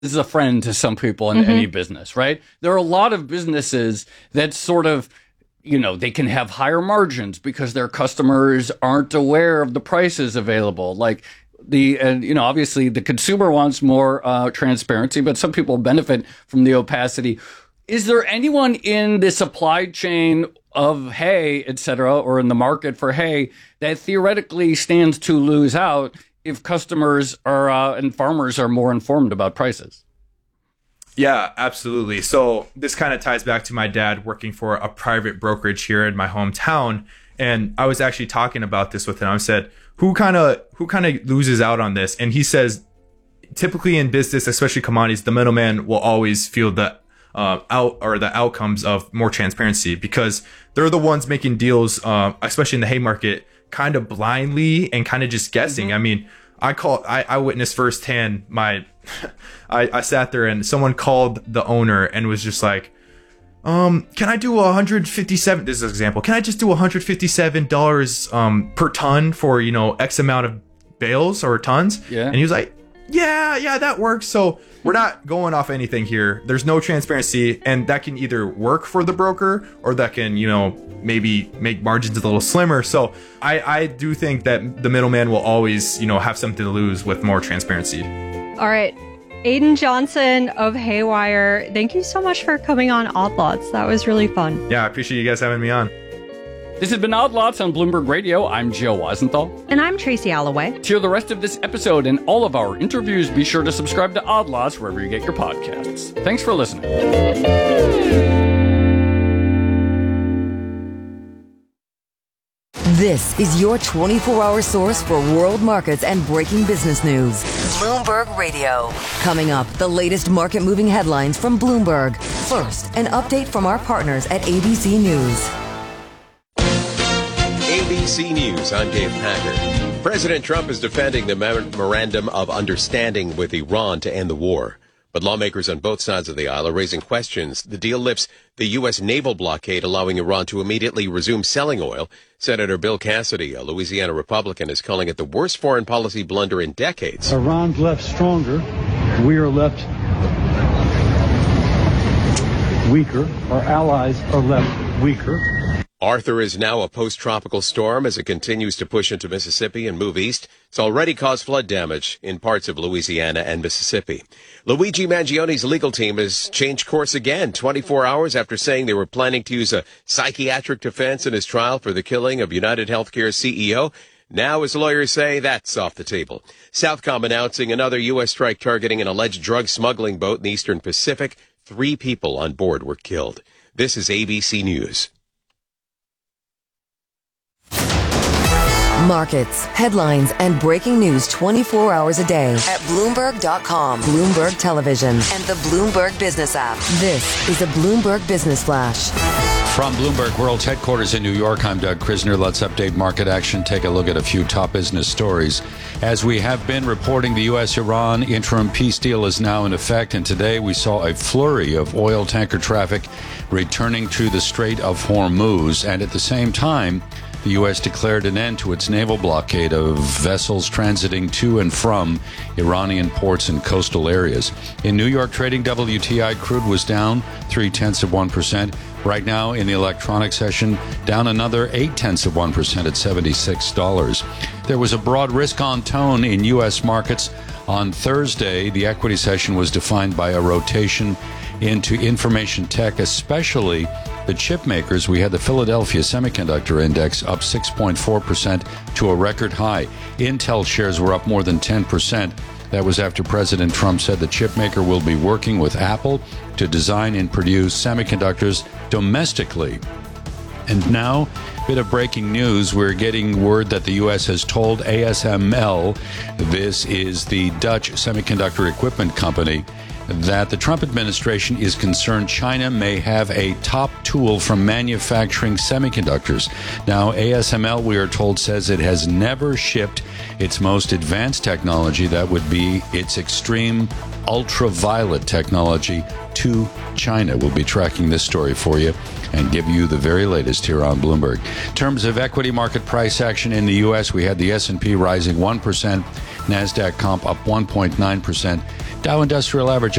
is a friend to some people in any business, right? There are a lot of businesses that sort of, they can have higher margins because their customers aren't aware of the prices available. Like obviously the consumer wants more transparency, but some people benefit from the opacity. Is there anyone in the supply chain of hay, et cetera, or in the market for hay that theoretically stands to lose out if customers are and farmers are more informed about prices? Yeah, absolutely. So this kind of ties back to my dad working for a private brokerage here in my hometown. And I was actually talking about this with him. I said, who kind of loses out on this? And he says, typically in business, especially commodities, the middleman will always feel the outcomes of more transparency, because they're the ones making deals, especially in the hay market, kind of blindly and kind of just guessing. Mm-hmm. I mean, I witnessed firsthand I sat there and someone called the owner and was just like, can I do 157? This is an example. Can I just do $157 per ton for, X amount of bales or tons? Yeah. And he was like, yeah, that works. So we're not going off anything here. There's no transparency, and that can either work for the broker or that can, maybe make margins a little slimmer. So I do think that the middleman will always, have something to lose with more transparency. All right. Aiden Johnson of Haywire, thank you so much for coming on Odd Lots. That was really fun. Yeah, I appreciate you guys having me on. This has been Odd Lots on Bloomberg Radio. I'm Joe Weisenthal. And I'm Tracy Alloway. To hear the rest of this episode and all of our interviews, be sure to subscribe to Odd Lots wherever you get your podcasts. Thanks for listening. This is your 24-hour source for world markets and breaking business news. Bloomberg Radio. Coming up, the latest market-moving headlines from Bloomberg. First, an update from our partners at ABC News. ABC News, I'm Dave Packard. President Trump is defending the memorandum of understanding with Iran to end the war. But lawmakers on both sides of the aisle are raising questions. The deal lifts the U.S. naval blockade, allowing Iran to immediately resume selling oil. Senator Bill Cassidy, a Louisiana Republican, is calling it the worst foreign policy blunder in decades. Iran's left stronger. We are left weaker. Our allies are left weaker. Arthur is now a post-tropical storm as it continues to push into Mississippi and move east. It's already caused flood damage in parts of Louisiana and Mississippi. Luigi Mangione's legal team has changed course again 24 hours after saying they were planning to use a psychiatric defense in his trial for the killing of United Healthcare CEO. Now his lawyers say that's off the table. Southcom announcing another U.S. strike targeting an alleged drug smuggling boat in the Eastern Pacific. 3 people on board were killed. This is ABC News. Markets, headlines, and breaking news 24 hours a day at Bloomberg.com, Bloomberg Television, and the Bloomberg Business app. This is a Bloomberg Business Flash. From Bloomberg World's headquarters in New York, I'm Doug Krisner. Let's update market action, take a look at a few top business stories. As we have been reporting, the U.S.-Iran interim peace deal is now in effect, and today we saw a flurry of oil tanker traffic returning to the Strait of Hormuz, and at the same time, the U.S. declared an end to its naval blockade of vessels transiting to and from Iranian ports and coastal areas. In New York trading, WTI crude was down 0.3%. Right now in the electronic session, down another 0.8% at $76. There was a broad risk-on tone in U.S. markets. On Thursday, the equity session was defined by a rotation into information tech, especially the chip makers. We had the Philadelphia Semiconductor Index up 6.4% to a record high. Intel shares were up more than 10%. That was after President Trump said the chip maker will be working with Apple to design and produce semiconductors domestically. And now, a bit of breaking news. We're getting word that the U.S. has told ASML, this is the Dutch semiconductor equipment company, that the Trump administration is concerned China may have a top tool for manufacturing semiconductors. Now, ASML, we are told, says it has never shipped its most advanced technology, that would be its extreme ultraviolet technology, to China. We'll be tracking this story for you and give you the very latest here on Bloomberg. In terms of equity market price action in the U.S., we had the S&P rising 1%, NASDAQ comp up 1.9%, Dow Industrial Average